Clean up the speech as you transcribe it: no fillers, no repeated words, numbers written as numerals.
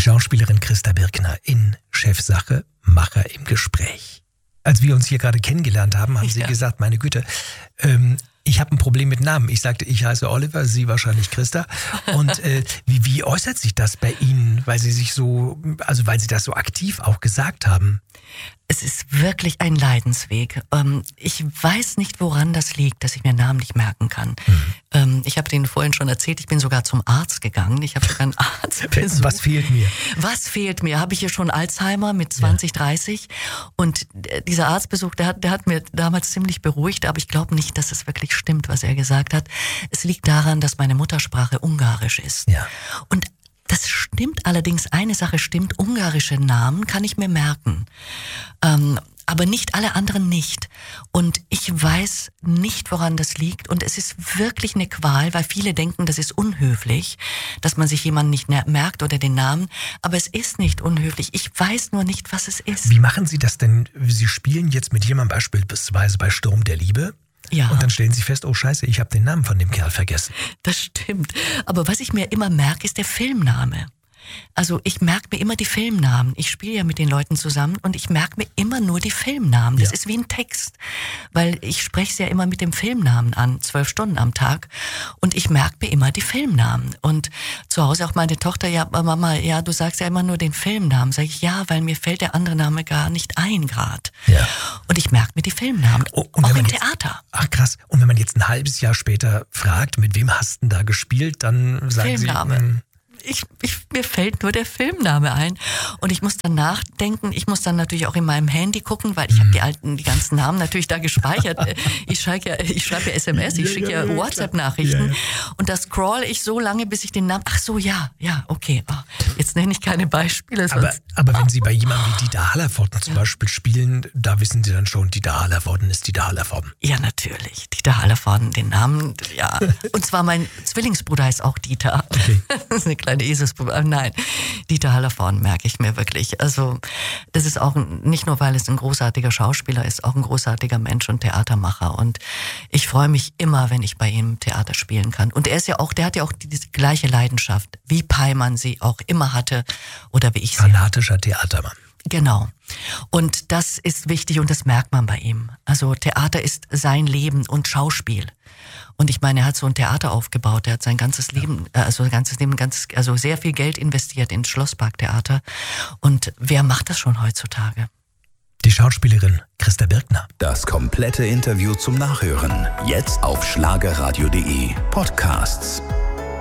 Schauspielerin Christa Birkner in Chefsache, Macher im Gespräch. Als wir uns hier gerade kennengelernt haben, haben Sie gesagt, meine Güte, ich habe ein Problem mit Namen. Ich sagte, ich heiße Oliver, Sie wahrscheinlich Christa. Und wie äußert sich das bei Ihnen, weil Sie weil Sie das so aktiv auch gesagt haben? Es ist wirklich ein Leidensweg. Ich weiß nicht, woran das liegt, dass ich mir Namen nicht merken kann. Ich habe Ihnen vorhin schon erzählt, ich bin sogar zum Arzt gegangen. Ich habe sogar einen Arzt besucht. Was fehlt mir? Was fehlt mir? Habe ich hier schon Alzheimer mit 20, 30? Und dieser Arztbesuch, der hat mir damals ziemlich beruhigt, aber ich glaube nicht, dass es wirklich stimmt, was er gesagt hat. Es liegt daran, dass meine Muttersprache Ungarisch ist. Ja. Und das stimmt allerdings, eine Sache stimmt, ungarische Namen kann ich mir merken, aber nicht alle anderen nicht. Und ich weiß nicht, woran das liegt und es ist wirklich eine Qual, weil viele denken, das ist unhöflich, dass man sich jemanden nicht merkt oder den Namen, aber es ist nicht unhöflich, ich weiß nur nicht, was es ist. Wie machen Sie das denn? Sie spielen jetzt mit jemandem beispielsweise bei Sturm der Liebe? Ja. Und dann stellen Sie fest, oh Scheiße, ich habe den Namen von dem Kerl vergessen. Das stimmt. Aber was ich mir immer merke, ist der Filmname. Also ich merke mir immer die Filmnamen. Ich spiele ja mit den Leuten zusammen und ich merke mir immer nur die Filmnamen. Das ist wie ein Text, weil ich spreche es ja immer mit dem Filmnamen an, 12 Stunden am Tag und ich merke mir immer die Filmnamen. Und zu Hause auch meine Tochter, ja Mama, ja du sagst ja immer nur den Filmnamen. Sag ich, ja, weil mir fällt der andere Name gar nicht ein gerade. Ja. Und ich merke mir die Filmnamen, auch im Theater. Ach krass, und wenn man jetzt ein halbes Jahr später fragt, mit wem hast du denn da gespielt, dann sagen Filmname. Mir fällt nur der Filmname ein und ich muss dann nachdenken, ich muss dann natürlich auch in meinem Handy gucken, weil ich habe die ganzen Namen natürlich da gespeichert. Ich schreibe ja SMS, ich schicke ja WhatsApp-Nachrichten und da scroll ich so lange, bis ich den Namen, ach so, ja, okay, jetzt nenne ich keine Beispiele. Aber wenn Sie bei jemandem wie Dieter Hallervorden zum Beispiel spielen, da wissen Sie dann schon, Dieter Hallervorden ist Dieter Hallervorden. Ja, natürlich, Dieter Hallervorden, den Namen, ja. Und zwar mein Zwillingsbruder heißt auch Dieter. Okay. Das ist eine kleine Eselsbruder. Nein, Dieter Hallervorden merke ich mir wirklich. Also das ist auch nicht nur, weil es ein großartiger Schauspieler ist, auch ein großartiger Mensch und Theatermacher. Und ich freue mich immer, wenn ich bei ihm Theater spielen kann. Und der hat ja auch diese gleiche Leidenschaft, wie Peimann sie auch immer hatte oder wie ich sie. Fanatischer Theatermann. Genau. Und das ist wichtig und das merkt man bei ihm. Also Theater ist sein Leben und Schauspiel. Und ich meine, er hat so ein Theater aufgebaut, er hat sein ganzes Leben, also sehr viel Geld investiert ins Schlossparktheater. Und wer macht das schon heutzutage? Die Schauspielerin Christa Birkner. Das komplette Interview zum Nachhören. Jetzt auf schlagerradio.de Podcasts.